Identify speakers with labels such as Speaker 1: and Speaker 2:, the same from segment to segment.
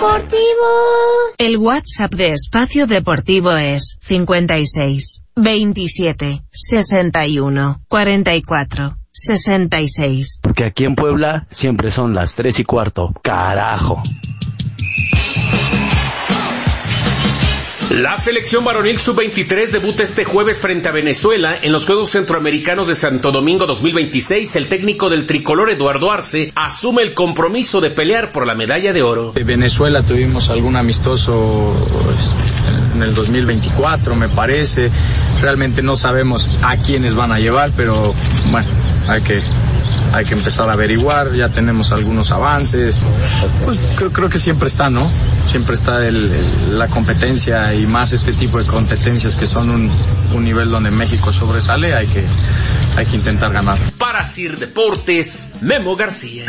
Speaker 1: Deportivo.
Speaker 2: El WhatsApp de Espacio Deportivo es 56 27 61 44 66.
Speaker 3: Porque aquí en Puebla siempre son las 3:15. ¡Carajo!
Speaker 4: La selección varonil sub-23 debuta este jueves frente a Venezuela en los Juegos Centroamericanos de Santo Domingo 2026. El técnico del tricolor, Eduardo Arce, asume el compromiso de pelear por la medalla de oro.
Speaker 5: De Venezuela tuvimos algún amistoso en el 2024, me parece. Realmente no sabemos a quiénes van a llevar, pero bueno, hay que empezar a averiguar. Ya tenemos algunos avances. Pues creo que siempre está, ¿no? Siempre está la competencia, y más este tipo de competencias que son un nivel donde México sobresale. Hay que intentar ganar.
Speaker 4: Para Sir Deportes, Memo García.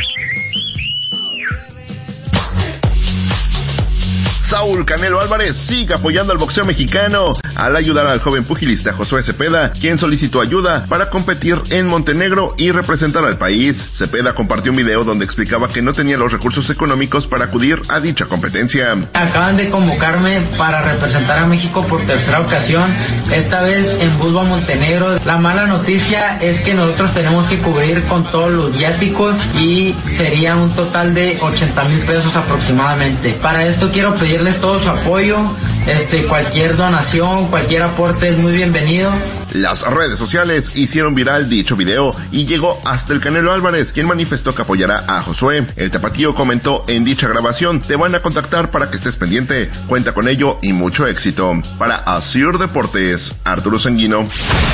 Speaker 6: Saúl Canelo Álvarez sigue apoyando al boxeo mexicano al ayudar al joven pugilista Josué Cepeda, quien solicitó ayuda para competir en Montenegro y representar al país. Cepeda compartió un video donde explicaba que no tenía los recursos económicos para acudir a dicha competencia.
Speaker 7: Acaban de convocarme para representar a México por tercera ocasión, esta vez en Budva, Montenegro. La mala noticia es que nosotros tenemos que cubrir con todos los viáticos y sería un total de 80,000 pesos aproximadamente. Para esto quiero pedirles todo su apoyo, cualquier donación, cualquier aporte es muy bienvenido.
Speaker 6: Las redes sociales hicieron viral dicho video y llegó hasta el Canelo Álvarez, quien manifestó que apoyará a Josué. El tapatío comentó en dicha grabación: te van a contactar para que estés pendiente, cuenta con ello y mucho éxito. Para Asir Deportes, Arturo Sanguino.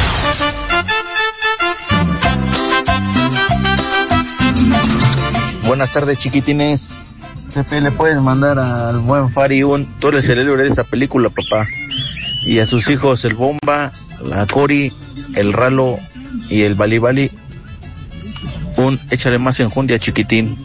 Speaker 8: Buenas tardes, chiquitines. Pepe, le puedes mandar al buen Fari tú eres el héroe de esta película, papá, y a sus hijos el Bomba, la Cori, el Ralo y el Bali Bali, échale más enjundia, chiquitín.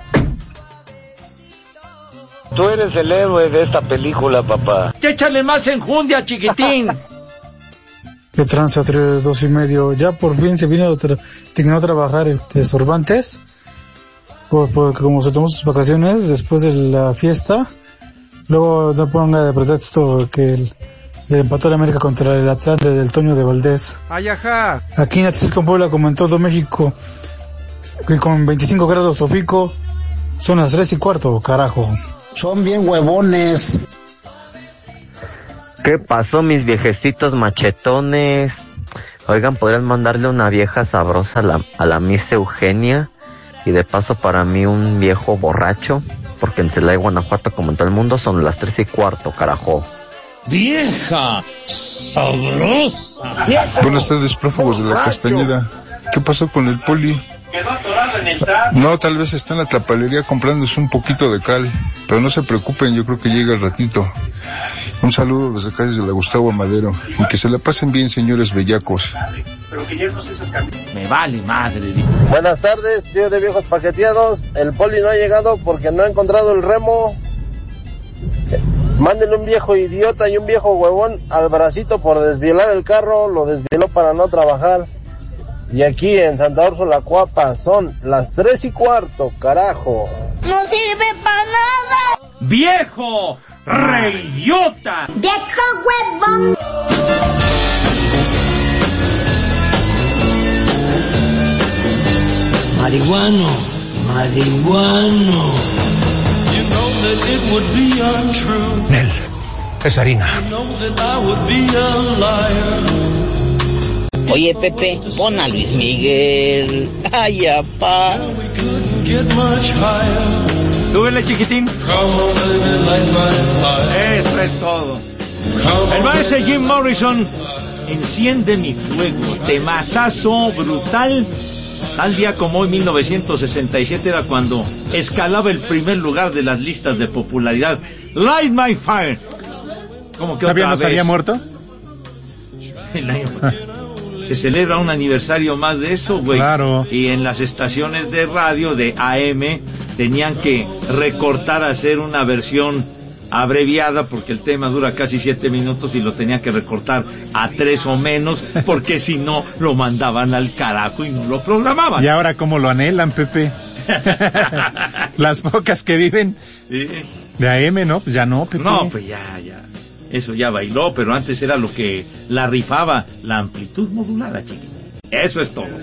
Speaker 9: Tú eres el héroe de esta película, papá.
Speaker 10: Échale más enjundia, chiquitín.
Speaker 11: ¿Qué tranza, 2:30? Ya por fin se vino a trabajar Cervantes. Porque como se tomó sus vacaciones después de la fiesta, luego no ponga de pretexto que le empató la América contra el Atlante del Toño de Valdés.
Speaker 12: Ay, ajá.
Speaker 11: Aquí en Atlisco, Puebla, como en todo México, que con 25 grados o pico, son las 3:15, carajo.
Speaker 9: Son bien huevones.
Speaker 13: ¿Qué pasó, mis viejecitos machetones? Oigan, ¿podrían mandarle una vieja sabrosa a la Miss Eugenia? Y de paso para mí un viejo borracho, porque en Celaya, Guanajuato, como en todo el mundo, son las 3:15, carajo.
Speaker 10: ¡Vieja sabrosa!
Speaker 14: Buenas tardes, prófugos de la Castañeda. ¿Qué pasó con el Poli?
Speaker 10: Quedó atorado en el tráfico.
Speaker 14: No, tal vez está en la tapalería comprándose un poquito de cal, pero no se preocupen, yo creo que llega el ratito. Un saludo desde acá, desde la Gustavo Amadero, y que se la pasen bien, señores bellacos.
Speaker 10: Pero que llenos esas camisetas. Me vale madre.
Speaker 9: Buenas tardes, tío de viejos paqueteados. El Poli no ha llegado porque no ha encontrado el remo. Mándenle un viejo idiota y un viejo huevón al bracito por desvielar el carro. Lo desvieló para no trabajar. Y aquí en Santa Úrsula, Cuapa, son las 3:15, carajo.
Speaker 1: No sirve para nada.
Speaker 10: ¡Viejo reyota!
Speaker 1: ¡Viejo huevón!
Speaker 10: Marihuano.
Speaker 12: Nel, es harina.
Speaker 15: Oye, Pepe, pon a Luis Miguel. Ay, apá.
Speaker 10: Súbele, chiquitín. Eso es todo. El maestro Jim Morrison, Enciende mi fuego. Temazazo brutal. Tal día como hoy, 1967, era cuando escalaba el primer lugar de las listas de popularidad. Light My Fire. ¿Cómo que
Speaker 12: ¿Todavía
Speaker 10: otra
Speaker 12: no
Speaker 10: vez?
Speaker 12: había muerto?
Speaker 10: El año se celebra un aniversario más de eso, güey.
Speaker 12: Claro.
Speaker 10: Y en las estaciones de radio de AM tenían que recortar, hacer una versión abreviada, porque el tema dura casi 7 minutos y lo tenían que recortar a 3 o menos, porque si no lo mandaban al carajo y no lo programaban.
Speaker 12: ¿Y ahora cómo lo anhelan, Pepe? Las pocas que viven.
Speaker 10: Sí.
Speaker 16: De AM, ¿no? Pues ya no, Pepe.
Speaker 10: No, pues ya. Eso ya bailó, pero antes era lo que la rifaba, la amplitud modulada, chiquita. Eso es todo.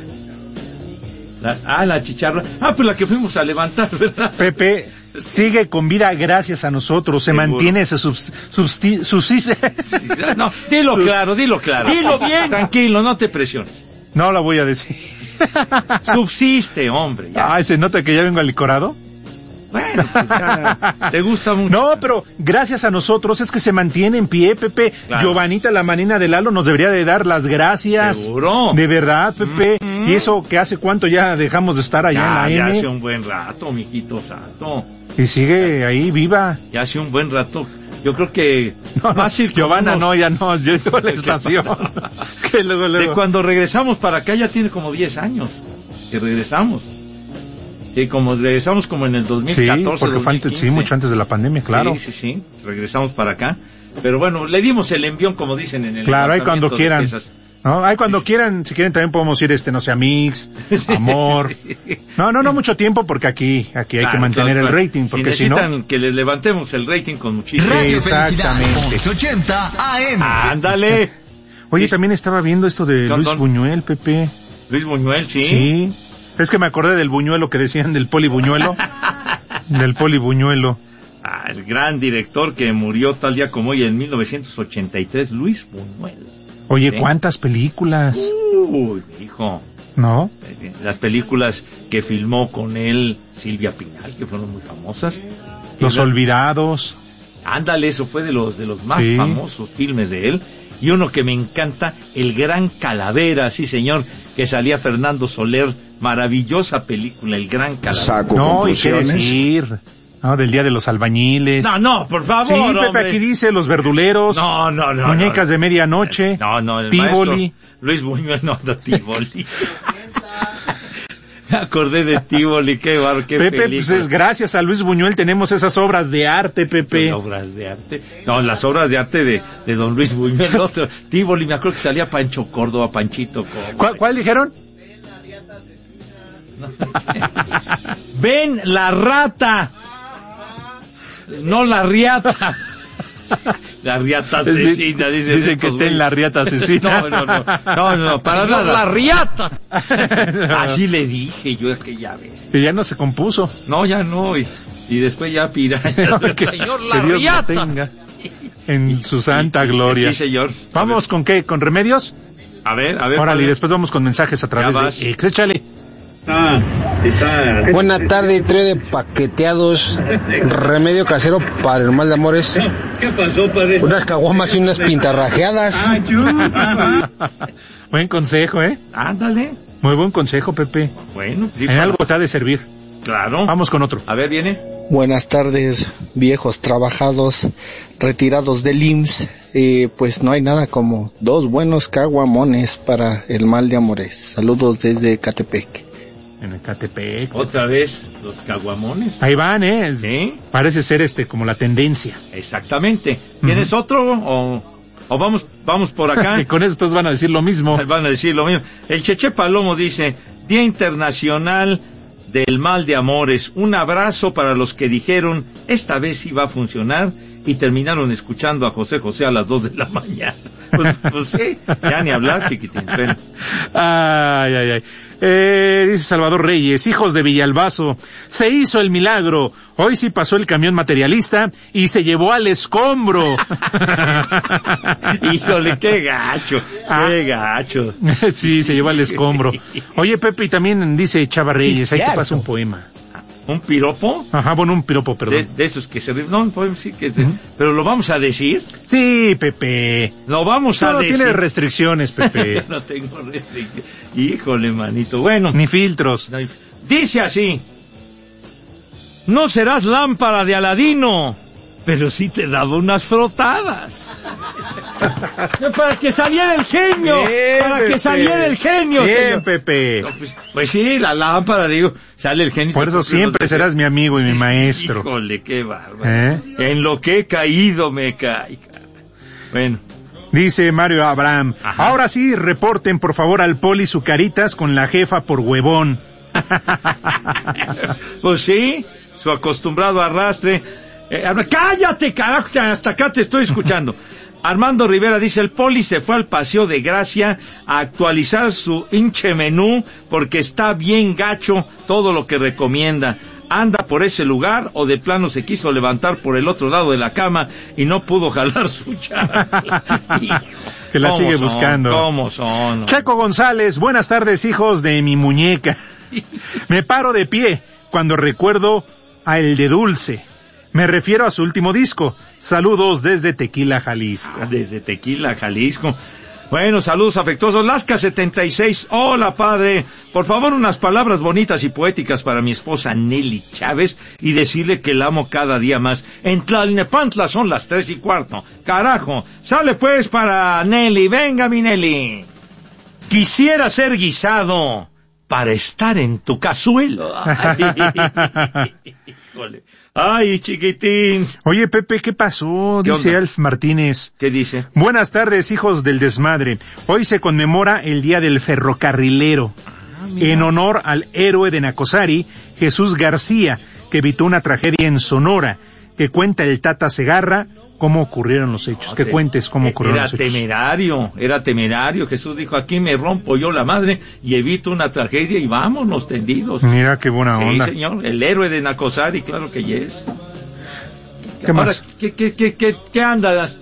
Speaker 10: La chicharra. Pues la que fuimos a levantar, ¿verdad?
Speaker 16: Pepe sigue con vida gracias a nosotros. Se
Speaker 10: Seguro.
Speaker 16: mantiene, se subsiste.
Speaker 10: No, dilo claro. Dilo bien. Tranquilo, no te presiones.
Speaker 16: No la voy a decir.
Speaker 10: Subsiste, hombre. Ya.
Speaker 16: ¿Se nota que ya vengo alicorado?
Speaker 10: Bueno, pues ya, te gusta mucho.
Speaker 16: No, pero gracias a nosotros es que se mantiene en pie, Pepe. Claro. Giovanita, la manina de Lalo, nos debería de dar las gracias.
Speaker 10: Seguro.
Speaker 16: De verdad, Pepe. Y eso que hace cuánto ya dejamos de estar allá en la
Speaker 10: Ya
Speaker 16: M.
Speaker 10: hace un buen rato, mijito santo.
Speaker 16: Y sigue ahí viva.
Speaker 10: Ya hace un buen rato. Yo creo que
Speaker 16: Giovanna no, ya no, yo digo la estación. Que luego.
Speaker 10: De cuando regresamos para acá ya tiene como 10 años que regresamos. Sí, como regresamos como en el 2014,
Speaker 16: sí, porque
Speaker 10: 2015.
Speaker 16: Mucho antes de la pandemia, claro.
Speaker 10: Sí, regresamos para acá. Pero bueno, le dimos el envión, como dicen en el...
Speaker 16: Claro, ahí cuando quieran. ¿No? Ahí cuando quieran, si quieren también podemos ir, no sé, a Mix, Amor. No mucho tiempo, porque aquí hay que mantener el rating, porque si no...
Speaker 10: necesitan que les levantemos el rating con muchísimo...
Speaker 17: Radio Felicidad, 1180 AM.
Speaker 10: ¡Ándale!
Speaker 16: Oye, también estaba viendo esto de Luis Buñuel, Pepe.
Speaker 10: Luis Buñuel, sí.
Speaker 16: Sí. Es que me acordé del buñuelo que decían, del polibuñuelo. Del polibuñuelo.
Speaker 10: El gran director que murió tal día como hoy en 1983, Luis Buñuel.
Speaker 16: Oye, ¿sí? ¿Cuántas películas?
Speaker 10: Uy, hijo.
Speaker 16: ¿No?
Speaker 10: Las películas que filmó con él Silvia Pinal, que fueron muy famosas.
Speaker 16: Los Olvidados.
Speaker 10: Ándale, eso fue de los más famosos filmes de él. Y uno que me encanta, El Gran Calavera, sí señor, que salía Fernando Soler, maravillosa película, El Gran Calavera.
Speaker 16: Saco conclusiones. ¿Y qué decir? No, del Día de los Albañiles.
Speaker 10: No, por favor,
Speaker 16: sí, Pepe,
Speaker 10: hombre.
Speaker 16: aquí dice Los Verduleros.
Speaker 10: No.
Speaker 16: Muñecas de Medianoche.
Speaker 10: No, el
Speaker 16: Tívoli.
Speaker 10: maestro Luis Buñuel, no, Tívoli. Me acordé de Tívoli, qué
Speaker 16: Pepe,
Speaker 10: película.
Speaker 16: Pues es gracias a Luis Buñuel tenemos esas obras de arte, Pepe.
Speaker 10: Obras de arte. No, las obras de arte de don Luis Buñuel. Otro. Tívoli, me acuerdo que salía Pancho Córdoba, Panchito Córdoba.
Speaker 16: ¿Cuál dijeron?
Speaker 10: Ven la rata. No la riata. La riata asesina,
Speaker 16: dicen que está en la riata asesina.
Speaker 10: No, para nada. La riata. Así le dije yo, es que ya ves.
Speaker 16: Que ya no se compuso.
Speaker 10: No, ya no. Y después ya piraña.
Speaker 16: Señor, la riata. Tenga en su santa gloria.
Speaker 10: Sí, señor.
Speaker 16: ¿Vamos con qué? ¿Con remedios?
Speaker 10: A ver.
Speaker 16: Órale, y después vamos con mensajes a través de Échale.
Speaker 18: Buena tarde, trío de paqueteados. Remedio casero para el mal de amores.
Speaker 19: ¿Qué pasó, padre?
Speaker 18: Unas caguamas y unas pintarrajeadas.
Speaker 16: Buen consejo,
Speaker 10: Ándale.
Speaker 16: Muy buen consejo, Pepe.
Speaker 10: Bueno,
Speaker 16: en algo te ha de servir.
Speaker 10: Claro.
Speaker 16: Vamos con otro.
Speaker 10: A ver, viene.
Speaker 18: Buenas tardes, viejos trabajados, retirados del IMSS. Pues no hay nada como 2 buenos caguamones para el mal de amores. Saludos desde Catepec.
Speaker 16: En el Catepec.
Speaker 10: Otra vez los caguamones.
Speaker 16: Ahí van,
Speaker 10: Sí.
Speaker 16: Parece ser como la tendencia.
Speaker 10: Exactamente. ¿Tienes otro o vamos por acá?
Speaker 16: Y con eso todos van a decir lo mismo.
Speaker 10: Van a decir lo mismo. El Cheche Palomo dice: Día Internacional del Mal de Amores. Un abrazo para los que dijeron esta vez sí va a funcionar y terminaron escuchando a José José a las 2 de la mañana. Pues sí, ya ni hablar, chiquitín. Bueno.
Speaker 16: Ay. Dice Salvador Reyes: hijos de Villalbazo, se hizo el milagro. Hoy sí pasó el camión materialista y se llevó al escombro.
Speaker 10: Híjole, qué gacho.
Speaker 16: Sí, se llevó al escombro. Oye, Pepe, y también dice Chava Reyes, ahí te pasa un poema.
Speaker 10: ¿Un piropo?
Speaker 16: Ajá, bueno, un piropo, perdón.
Speaker 10: De esos que se... No, pues sí que... ¿Pero lo vamos a decir?
Speaker 16: Sí, Pepe.
Speaker 10: Lo vamos a decir.
Speaker 16: No tiene restricciones, Pepe.
Speaker 10: No tengo restricciones. Híjole, manito. Bueno.
Speaker 16: Ni filtros.
Speaker 10: Dice así: no serás lámpara de Aladino, pero sí te daba unas frotadas. Para que saliera el genio.
Speaker 16: Bien,
Speaker 10: para
Speaker 16: Pepe.
Speaker 10: Que saliera el genio.
Speaker 16: Bien,
Speaker 10: señor.
Speaker 16: Pepe.
Speaker 10: No, pues sí, la lámpara, digo, sale el genio.
Speaker 16: Por eso siempre serás mi amigo y mi maestro.
Speaker 10: Híjole, qué bárbaro. En lo que he caído me cae. Bueno.
Speaker 16: Dice Mario Abraham:
Speaker 10: ajá.
Speaker 16: Ahora sí, reporten por favor al Poli su caritas con la jefa por huevón.
Speaker 10: Pues sí, su acostumbrado arrastre. Cállate, carajo, hasta acá te estoy escuchando. Armando Rivera dice, el Poli se fue al Paseo de Gracia a actualizar su hinche menú porque está bien gacho todo lo que recomienda. Anda por ese lugar o de plano se quiso levantar por el otro lado de la cama y no pudo jalar su charla.
Speaker 16: Que la sigue buscando.
Speaker 10: ¿Cómo son?
Speaker 16: Checo González, buenas tardes, hijos de mi muñeca. Me paro de pie cuando recuerdo a El de Dulce. Me refiero a su último disco. Saludos desde Tequila, Jalisco.
Speaker 10: Desde Tequila, Jalisco. Bueno, saludos afectuosos. Lasca 76. Hola, padre. Por favor, unas palabras bonitas y poéticas para mi esposa Nelly Chávez y decirle que la amo cada día más. En Tlalnepantla son las 3:15. Carajo. Sale pues para Nelly. Venga, mi Nelly. Quisiera ser guisado para estar en tu cazuela. Ay, chiquitín.
Speaker 16: Oye, Pepe, ¿qué pasó? Dice Alf Martínez.
Speaker 10: ¿Qué dice?
Speaker 16: Buenas tardes, hijos del desmadre. Hoy se conmemora el Día del Ferrocarrilero, en honor al héroe de Nacosari, Jesús García, que evitó una tragedia en Sonora, que cuenta el Tata Segarra cómo ocurrieron los hechos. Que cuentes cómo ocurrieron los hechos.
Speaker 10: Era temerario. Jesús dijo, aquí me rompo yo la madre y evito una tragedia y vámonos tendidos.
Speaker 16: Mira qué buena onda.
Speaker 10: Sí, señor, el héroe de Nacosari, claro que yes.
Speaker 16: ¿Qué
Speaker 10: Ahora,
Speaker 16: más?
Speaker 10: ¿Qué andas?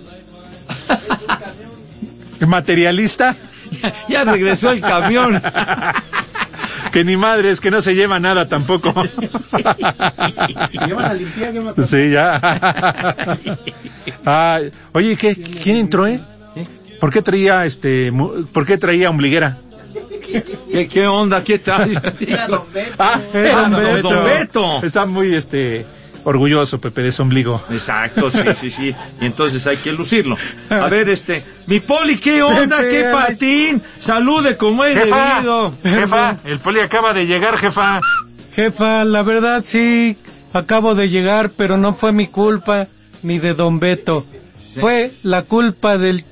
Speaker 16: ¿Materialista?
Speaker 10: Ya regresó el camión.
Speaker 16: Que ni madres, que no se lleva nada tampoco.
Speaker 11: Llevan a limpiar,
Speaker 16: Sí, ya. Oye, ¿quién entró, ¿Por qué traía ombliguera?
Speaker 10: ¿Qué onda? ¿Qué tal?
Speaker 11: Era Don Beto.
Speaker 16: Era
Speaker 10: Don Beto.
Speaker 16: Está muy, orgulloso, Pepe, de su ombligo.
Speaker 10: Exacto, sí. Y entonces hay que lucirlo. A ver, mi Poli, ¿qué onda?
Speaker 11: Pepe,
Speaker 10: ¿Qué patín? Salude como es debido.
Speaker 16: Jefa, el Poli acaba de llegar, jefa.
Speaker 19: Jefa, la verdad sí, acabo de llegar, pero no fue mi culpa, ni de Don Beto. Fue la culpa del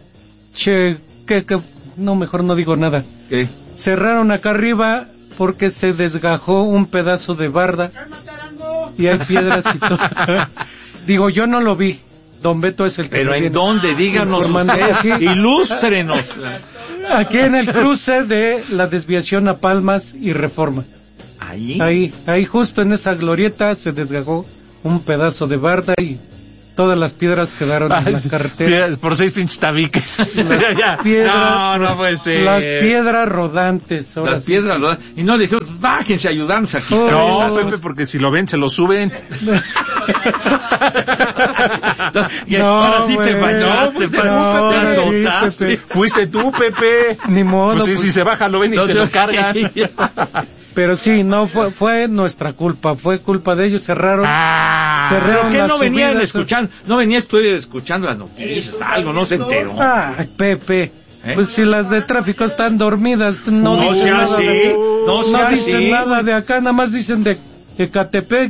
Speaker 19: no, mejor no digo nada.
Speaker 10: ¿Qué?
Speaker 19: Cerraron acá arriba porque se desgajó un pedazo de barda. Y hay piedras y todo. Digo, yo no lo vi. Don Beto es el que...
Speaker 10: Pero ¿en dónde? Díganos usted. Ilústrenos.
Speaker 19: Aquí en el cruce de la desviación a Palmas y Reforma. Ahí justo en esa glorieta se desgajó un pedazo de barda y todas las piedras quedaron en la carretera.
Speaker 16: Por 6 pinches tabiques.
Speaker 19: No
Speaker 16: puede ser.
Speaker 19: Las piedras rodantes.
Speaker 10: Las piedras rodantes. Y no le dijeron, bájense a ayudarnos aquí.
Speaker 16: No, Pepe, porque si lo ven, se lo suben.
Speaker 10: Ahora sí te manchaste.
Speaker 19: Pepe.
Speaker 16: Fuiste tú, Pepe.
Speaker 19: Ni modo.
Speaker 16: Pues si se baja, lo ven y se lo cargan.
Speaker 19: Pero sí, no fue nuestra culpa, fue culpa de ellos, cerraron
Speaker 10: ¿Pero qué no venían escuchando? No venía escuchando las noticias, algo, no se enteró.
Speaker 19: Ay, Pepe, pues si las de tráfico están dormidas, no dicen nada de acá, nada más dicen de Ecatepec.